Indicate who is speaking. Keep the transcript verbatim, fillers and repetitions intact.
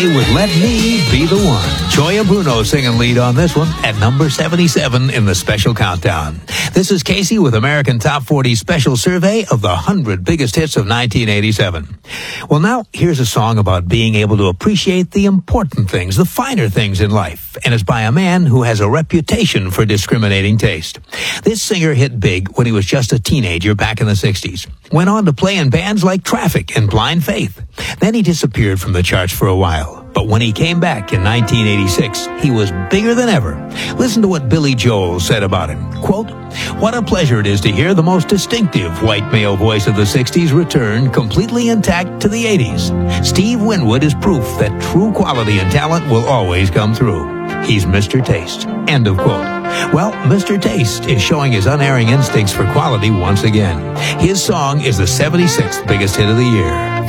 Speaker 1: with Let Me Be the One. Joya Bruno singing lead on this one at number seventy-seven in the special countdown. This is Casey with American Top forty special survey of the one hundred biggest hits of nineteen eighty-seven. Well, now, here's a song about being able to appreciate the important things, the finer things in life, and it's by a man who has a reputation for discriminating taste. This singer hit big when he was just a teenager back in the sixties. Went on to play in bands like Traffic and Blind Faith. Then he disappeared from the charts for a while. But when he came back in nineteen eighty-six, he was bigger than ever. Listen to what Billy Joel said about him. Quote, "What a pleasure it is to hear the most distinctive white male voice of the sixties return completely intact to the eighties. Steve Winwood is proof that true quality and talent will always come through. He's Mister Taste." End of quote. Well, Mister Taste is showing his unerring instincts for quality once again. His song is the seventy-sixth biggest hit of the year.